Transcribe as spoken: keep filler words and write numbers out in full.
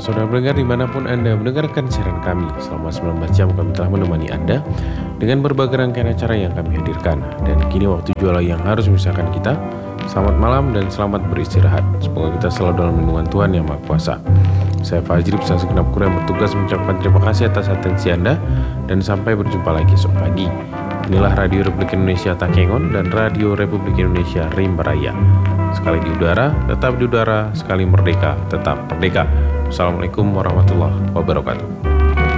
saudara pendengar dimanapun Anda mendengarkan siaran kami. Selama sembilan belas jam kami telah menemani Anda dengan berbagai rangkaian acara yang kami hadirkan. Dan kini waktu jualah yang harus memisahkan kita. Selamat malam dan selamat beristirahat. Semoga kita selalu dalam lindungan Tuhan Yang Maha Kuasa. Saya Fajri beserta segenap kru yang bertugas mengucapkan terima kasih atas atensi Anda. Dan sampai berjumpa lagi esok pagi. Inilah Radio Republik Indonesia Takengon dan Radio Republik Indonesia Rimba Raya. Sekali di udara, tetap di udara. Sekali merdeka, tetap merdeka. Assalamualaikum warahmatullahi wabarakatuh.